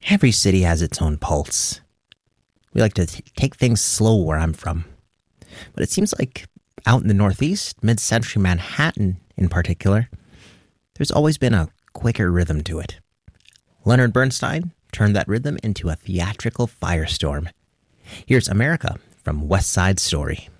Every city has its own pulse. We like to take things slow where I'm from. But it seems like out in the Northeast, mid-century Manhattan in particular, there's always been a quicker rhythm to it. Leonard Bernstein turned that rhythm into a theatrical firestorm. Here's America from West Side Story.